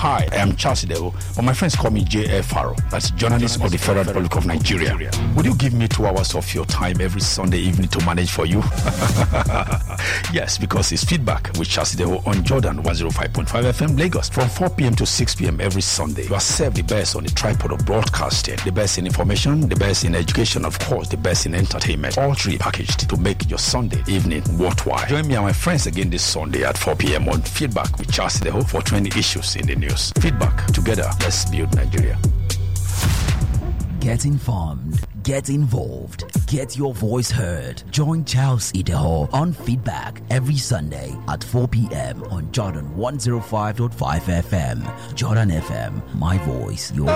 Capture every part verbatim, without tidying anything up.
Hi, I am Charles Ideho, but my friends call me J F Faro. That's journalist of the Federal Republic of Nigeria. Would you give me two hours of your time every Sunday evening to manage for you? Yes, because it's Feedback with Charles Ideho on Jordan one oh five point five F M Lagos from four p.m. to six p.m. every Sunday. You are served the best on the tripod of broadcasting, the best in information, the best in education, of course, the best in entertainment. All three packaged to make your Sunday evening worthwhile. Join me and my friends again this Sunday at four p.m. on Feedback with Charles Ideho for twenty issues in the news. Feedback. Together, let's build Nigeria. Get informed. Get involved. Get your voice heard. Join Charles Ideho on Feedback every Sunday at four p.m. on Jordan one oh five point five F M. Jordan F M, my voice, your voice.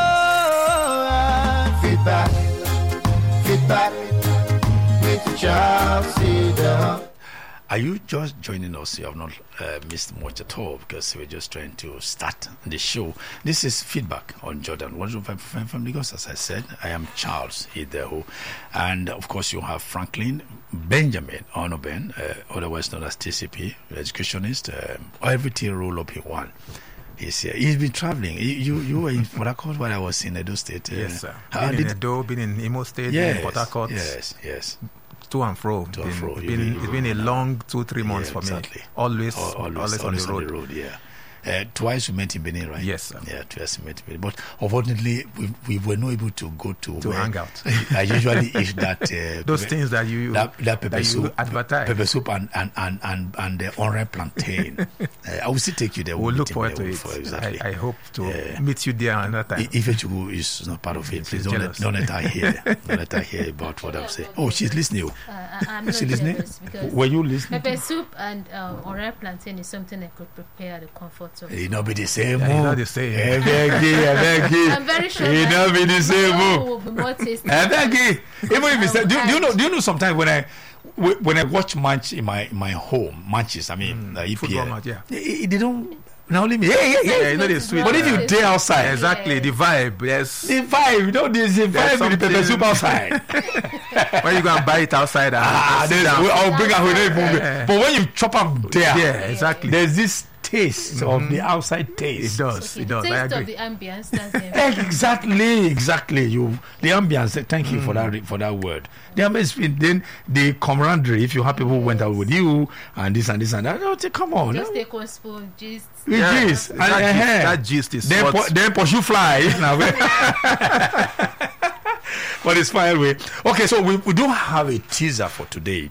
Oh, feedback. Feedback with Charles Ideho. Are you just joining us? You have not uh, missed much at all because we're just trying to start the show. This is Feedback on Jordan one oh five from Lagos. As I said, I am Charles Ideho. And of course, you have Franklin Benjamin Onoben, uh, otherwise known as T C P, educationist, uh, everything roll up in one. He's here. He's been traveling. You you, you were in Port Harcourt while I was in Edo State. Uh, yes, sir. Been in Edo, been in Imo State, yes, in Port Harcourt. Yes, yes. To and fro. To and fro. It's been, been, it's been a long two, three months yeah, for exactly. me. Always, always, always, always on the road. On the road yeah. Uh, twice we met in Benin, right? Yes, sir. Yeah, twice we met in Benin. But unfortunately, we, we were not able to go to... To where, hang out. I usually eat that... Uh, Those pepper, things that you, that, that pepper that soup, you advertise. Pepper soup and, and, and, and, and the orange plantain. uh, I will still take you there. We'll, we'll look forward to it. For, exactly. I, I hope to yeah. meet you there another time. If Echugu is not part of it, please don't let, don't let her hear. Don't let her hear about what I'm saying. Oh, she's listening. Uh, I'm not she listening? Were you listening? Pepper soup and uh, orange plantain is something I could prepare at the comfort of. It not be the same. Yeah, it's not the same. I beg you, I beg you. I'm very sure it not be the same. Will be more tasty. I beg you. Even if it's, do, do you know? Do you know? Sometimes when I when I watch match in my my home matches, I mean, mm, the E P L, match, yeah. they, they don't. Now only me. Yeah, yeah, yeah. yeah you know the sweet. But if you day outside, exactly the vibe. Yes, the vibe. You know, there's a vibe with the pepper soup outside. When you go and buy it outside, ah, I'll bring it home. Yeah. But when you chop up there, yeah, exactly. There's this taste mm-hmm. of the outside taste. It does. Okay, it does. The taste I agree. of the ambience. That's exactly, exactly. You the ambience. Thank you mm. for that for that word. The ambience. Then the camaraderie. If you have people who went out with you and this and this and that, oh, come on. Just take one spoon, gist. Yeah, gist. That, and, gist uh, that gist is then what. Po- then pursue fly. But it's fine. Way. Okay, so we, we do have a teaser for today.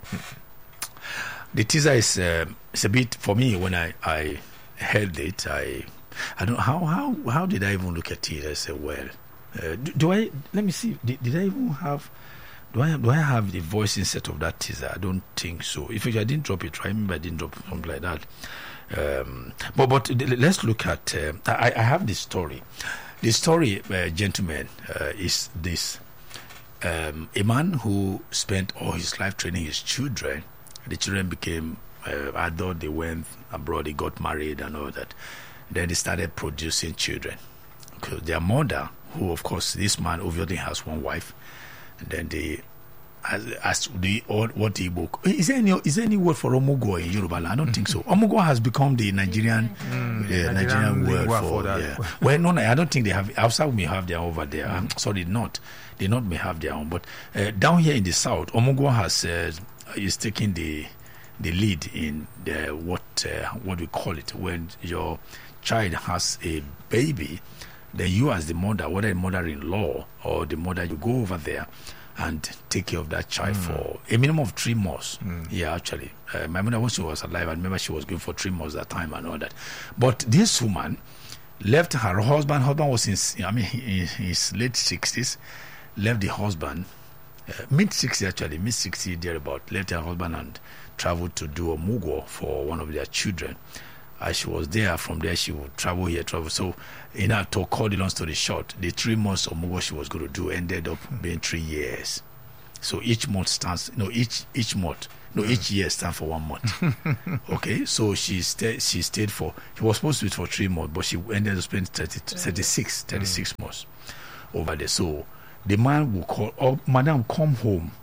The teaser is uh, it's a bit for me when I I heard it. I I don't how how how did I even look at it? I said, well, uh, do, do I let me see? Did, did I even have? Do I do I have the voice instead of that teaser? I don't think so. If I didn't drop it, right? I remember I didn't drop something like that. Um, but but let's look at. Uh, I I have this story. The story, uh, gentlemen, uh, is this: um, a man who spent all his life training his children. The children became uh, adult. They went abroad. They got married and all that. Then they started producing children. Because their mother, who of course this man obviously has one wife, and then they, as, as the what the book is there any is there any word for omugo in Yoruba? I don't think so. Omugo has become the Nigerian mm, uh, Nigerian, Nigerian word for, for that. Yeah. Well, no, no, I don't think they have. Outside may have their own over there. Mm. I'm sorry, not they not may have their own. But uh, down here in the south, omugo has. Uh, is taking the the lead in the what uh, what we call it when your child has a baby, then you as the mother, whether the mother-in-law or the mother, you go over there and take care of that child mm. for a minimum of three months. Mm. Yeah, actually, uh, my mother when she was alive, I remember she was going for three months at that time and all that. But this woman left her husband. Husband was in I mean in his late sixties. Left the husband. Uh, mid sixty actually, mid sixty thereabout, left her husband and traveled to do a mugo for one of their children. As she was there, from there she would travel here, travel. So, you know, to cut the long story short, the three months of mugo she was going to do ended up being three years. So each month stands, you know, each each month, no, each year stands for one month. Okay, so she stayed. She stayed for. She was supposed to be for three months, but she ended up spending thirty, thirty-six, thirty-six mm. months over there. So. The man will call, oh, madam, come home.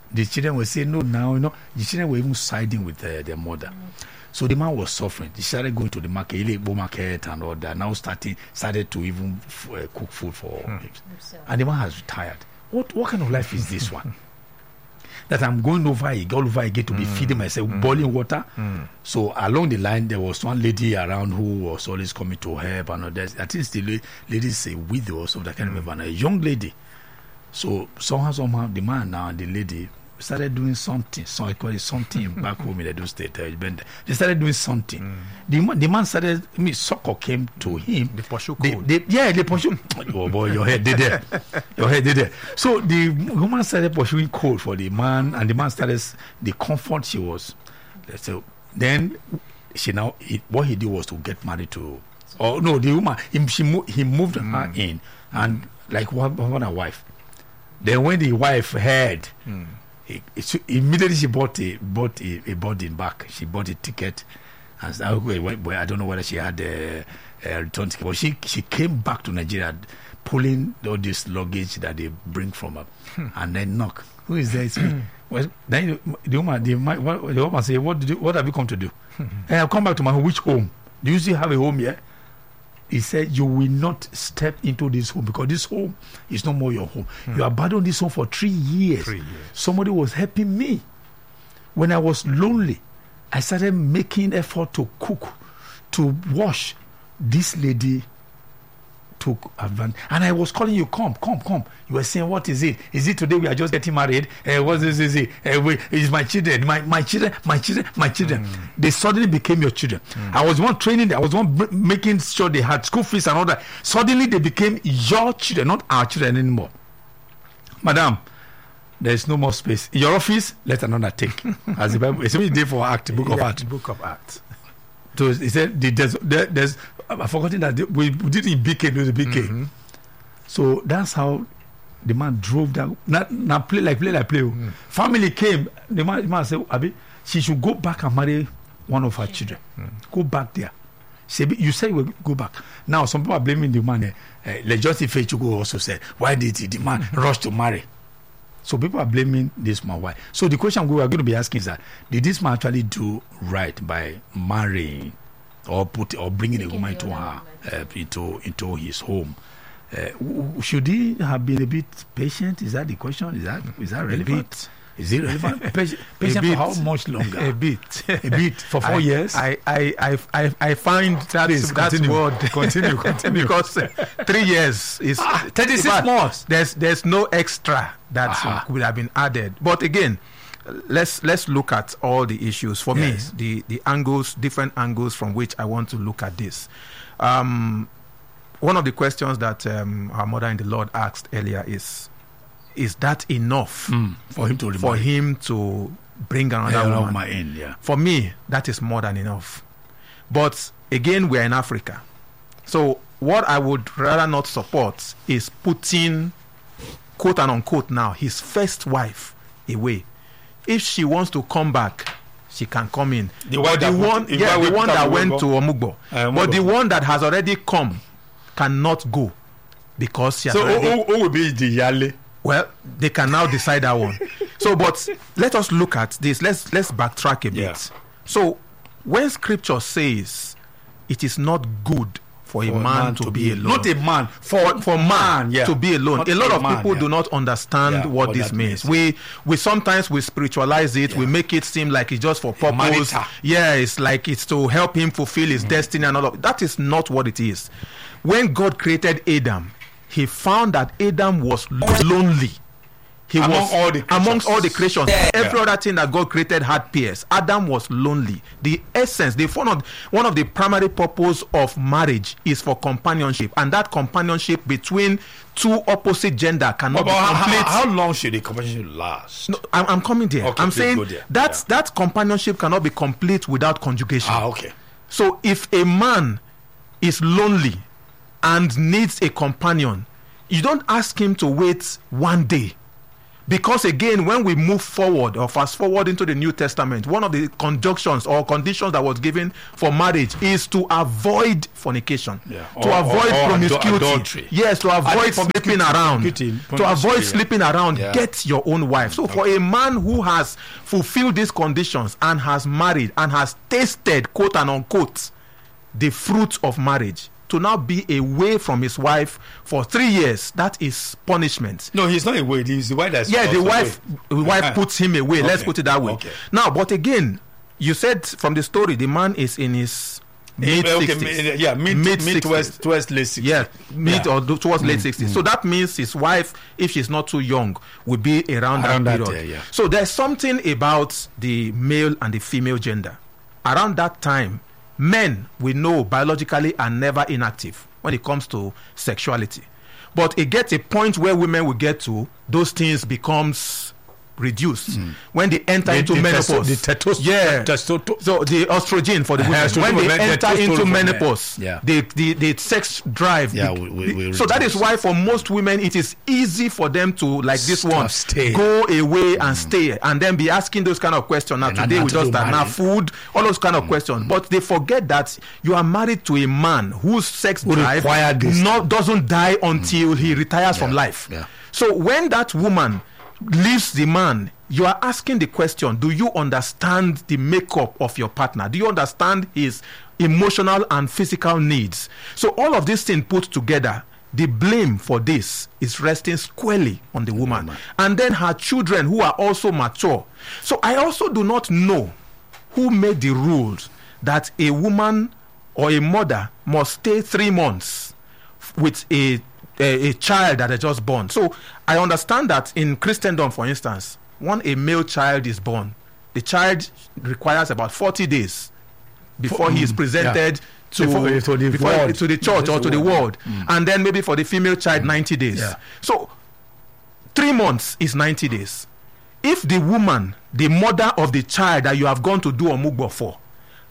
the children were saying no now, you know, the children were even siding with uh, their mother. So the man was suffering. He started going to the market, Ilebo market and all that. Now starting started to even f- uh, cook food for him. And the man has retired. What what kind of life is this one? That I'm going over again, all over again to be feeding myself, boiling water. So along the line, there was one lady around who was always coming to help and all that. I think the la- lady is a widow or something, I can't remember. And a young lady. So somehow, somehow, the man now and the lady started doing something. So I call it something back home in the Edo State. Uh, they started doing something. Mm. The, man, the man started, I mean, Soko came to him. The pursue they, code. they, yeah, they pursue. Oh boy, your head did there. Your head did there. So the woman started pursuing code for the man, and the man started the comfort she was. So then she now, he, what he did was to get married to, oh no, the woman, he, she mo- he moved mm. her in, and like what, what a wife. Then when the wife heard, mm. It, it, immediately she bought a bought a, a boarding back. She bought a ticket, and so, I don't know whether she had a, a return ticket, but she she came back to Nigeria, pulling all this luggage that they bring from her, hmm. and then knock. Who is there? It's me. Well, then the woman, the, the woman say, "What did you, what have you come to do?" Hey, I've come back to my home. Which home? Do you still have a home here? He said, you will not step into this home because this home is no more your home. Mm. You abandoned this home for three years. Three years. Somebody was helping me. When I was lonely, I started making effort to cook, to wash. This lady took advantage. And I was calling you, come, come, come. You were saying, what is it? Is it today we are just getting married? Uh, what is it? Uh, we, it's my children, my, my children, my children, my children. Mm. They suddenly became your children. Mm. I was one training them. I was one b- making sure they had school fees and all that. Suddenly they became your children, not our children anymore. Madam, there is no more space. In your office, let another take. As the Bible, it's only day for act, book yeah, of Acts. Book of Acts. So he said, there's, there, there's I've forgotten that we did it in B K, it was a B K. Mm-hmm. So that's how the man drove that. Not, not play like play like play. Mm. Family came. The man, the man said, Abi, she should go back and marry one of her children. Mm. Go back there. She said, you said we'll go back. Now some people are blaming the man. Uh, like Justin Fechugo also said, why did the man mm-hmm. rush to marry? So people are blaming this man. Why? So the question we are going to be asking is that, did this man actually do right by marrying or put or bringing a woman into her uh, into into his home? Uh, should he have been a bit patient? Is that the question? Is that is that relevant? A bit. Is it relevant? patient patient for how much longer? A bit. A bit for four I, years. I I I I, I find that Please, that continue. word continue continue because uh, three years is ah, thirty-six months. There's there's no extra that Aha. would have been added. But again, let's let's look at all the issues. For yes. me, the the angles, different angles from which I want to look at this. Um, one of the questions that um, our mother in the Lord asked earlier is, is that enough mm, for him to for him to bring another yeah, woman? In, yeah. For me, that is more than enough. But again, we are in Africa, so what I would rather not support is putting, quote and unquote, now his first wife away. If she wants to come back, she can come in. The but the one, put, yeah, the one that went go. to Omugbo, uh, but the one that has already come cannot go because she has so already. who, who will be the Yale? Well, they can now decide that one. So, but let us look at this. Let's let's backtrack a bit. Yeah. So, when Scripture says it is not good for, for a man, man to, to be, be alone, not a man for for man, man yeah. to be alone. Not a lot a of man, people yeah. do not understand yeah, what, what this means. means. We we sometimes we spiritualize it. Yeah. We make it seem like it's just for purpose. Yeah, it's like it's to help him fulfill his mm. destiny and all of that. Is not what it is. When God created Adam, He found that Adam was lonely. He among was all the amongst all the creations. Yeah. Every other thing that God created had peers. Adam was lonely. The essence, the one of, one of the primary purpose of marriage is for companionship, and that companionship between two opposite gender cannot but, but be complete. How, how long should the companionship last? No, I'm, I'm coming there. Okay, I'm saying there. that yeah. that companionship cannot be complete without conjugation. Ah, okay. So if a man is lonely and needs a companion, you don't ask him to wait one day. Because again, when we move forward or fast forward into the New Testament, one of the conjunctions or conditions that was given for marriage is to avoid fornication, Yeah. to Or- avoid or- or promiscuity. adultery. Yes, to avoid think sleeping around. promiscuity- To avoid promiscuity, yeah. sleeping around, Yeah. get your own wife. So for a man who has fulfilled these conditions and has married and has tasted, quote and unquote, the fruit of marriage, to now be away from his wife for three years, that is punishment. No, he's not away. He's the wife that's Yeah, the also wife, away. the wife puts him away. Let's Okay. put it that way. Okay. Now, but again, you said from the story, the man is in his mid Okay, sixties. mid- yeah, mid, mid, mid towards, towards late sixties. Yeah, mid Yeah. or do- towards late sixties. So that means his wife, if she's not too young, would be around, Around that that period. year, yeah. So there's something about the male and the female gender. Around that time, men we know biologically are never inactive when it comes to sexuality. But it gets a point where women will get to, those things becomes reduced when they enter The- into the menopause. testo- the testo- yeah. testo- So the estrogen for the Uh-huh, women, estrogen when for they men, enter testosterone into for men. menopause, Yeah. the, the the sex drive. Yeah, the- we- we- we so that is reduce. why for most women it is easy for them to, like this Stop, one, stay. go away and stay, and then be asking those kind of questions. Now And today not we to just do start now marriage. food, all those kind of questions. But they forget that you are married to a man whose sex Who drive require this. not doesn't die until he retires from Yeah, life. yeah. So when that woman leaves the man, you are asking the question, do you understand the makeup of your partner? Do you understand his emotional and physical needs? So all of these things put together, the blame for this is resting squarely on the woman. woman. And then her children who are also mature. So I also do not know who made the rules that a woman or a mother must stay three months with a a, a child that is just born. So I understand that in Christendom, for instance, when a male child is born, the child requires about forty days before he is mm, presented yeah. to, Before- to the before- world. to the church Yes, or to the the world. world. And then maybe for the female child, ninety days. Yeah. So three months is ninety days. If the woman, the mother of the child that you have gone to do omugbo for,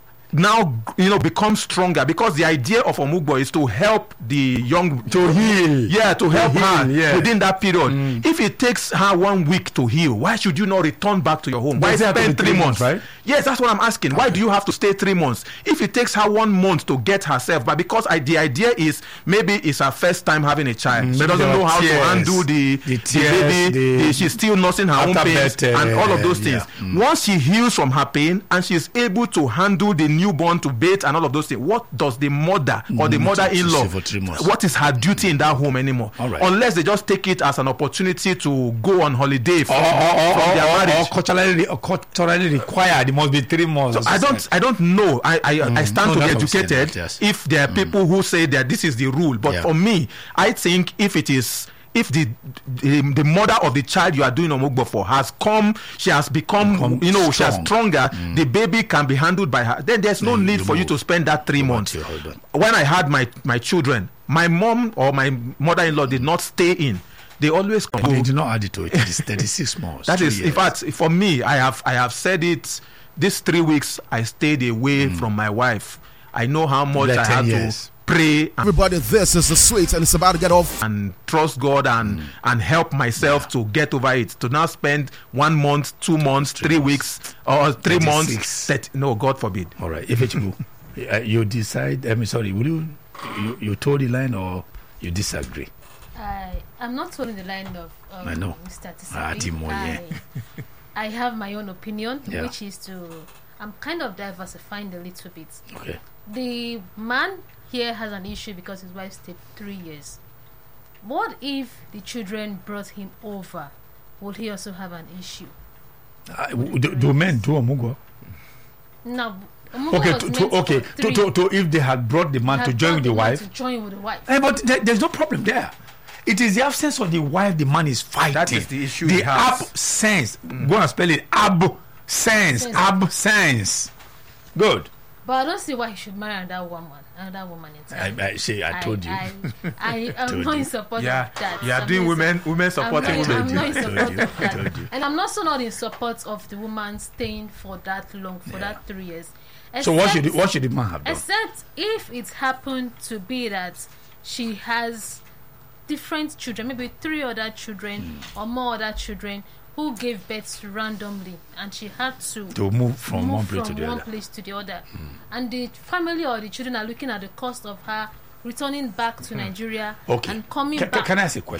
now you know becomes stronger, because the idea of omugbo is to help the young To heal. yeah to help heal, her yeah. within that period. If it takes her one week to heal, why should you not return back to your home? Why Does it have to spend be three three months? months, right? Yes, that's what I'm asking. Why do you have to stay three months? If it takes her one month to get herself, but because I, the idea is maybe it's her first time having a child, Mm, she maybe doesn't there know are how tears, to handle the, the the tears, baby, the- the- she's still nursing her own After pains birth, uh, and all of those yeah. things. Once she heals from her pain and she's able to handle the newborn to bathe and all of those things, what does the mother or the Mm, mother-in-law, to stay for three months. what is her duty in that home anymore? All right. Unless they just take it as an opportunity to go on holiday from, Or, or, or, from or, their or, marriage. or culturally, or culturally required. It must be three months. So I don't, I don't know. I, I, I stand No, to be that's what I'm saying, educated that, yes. if there are people who say that this is the rule. But Yeah. for me, I think if it is, if the, the the mother of the child you are doing omugbo for has come, she has become, Become you know, she has strong. stronger. The baby can be handled by her. Then there's no Then need you for you move. to spend that three Go back months. to your husband. When I had my my children, my mom or my mother-in-law did not stay in. They always come. They did not add it to it. It is thirty-six months. That two is, in years. fact, for me, I have I have said it. These three weeks, I stayed away from my wife. I know how much Like I ten had years. to pray and, Everybody, this is the sweet, and it's about to get off. and trust God and and help myself to get over it. To now spend one month, two months, three, weeks, or three months. thirty-six. That, no, God forbid. All right. If it you, uh, you decide, I mean, sorry, will you, you, you toe the line or you disagree? I I'm not holding the line of um, I know. Mister Ah, Tisabi. Timo, yeah. I, I have my own opinion, Yeah. which is to I'm kind of diversifying a little bit. Okay. The man here has an issue because his wife stayed three years. What if the children brought him over? Would he also have an issue? Uh, do, do men do omugo? Now, Omugo Okay, was to, meant to, for okay. To, three- to, to if they had brought the man had to join brought with the man wife, To join with the wife. eh, but there, there's no problem there. It is the absence of the wife the man is fighting. That is the issue The he has. absence. Go and spell it. Absence. Sense. Absence. Good. But I don't see why he should marry another woman. Another woman entirely. I, I see. I told you. I, I, I am Told not you. in support Yeah, of that. you are I'm doing not in women women I'm supporting not, women. I'm not in Told support you. of that. Told you. And I'm also not in support of the woman staying for that long, for that three years. So what should the, Except- what should the man have done? Except if it happened to be that she has different children, maybe three other children Mm. or more other children who gave birth randomly, and she had to To move from move one place from to the one other. place to the other. And the family or the children are looking at the cost of her returning back to Nigeria Okay. and coming Ca- ca- back. Can I ask a question?